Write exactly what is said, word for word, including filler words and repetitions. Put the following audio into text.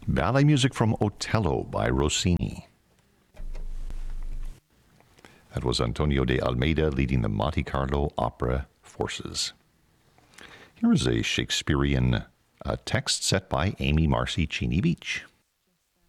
Ballet music from Otello by Rossini. That was Antonio de Almeida leading the Monte Carlo Opera Forces. Here is a Shakespearean uh, text set by Amy Marcy Cheney Beach.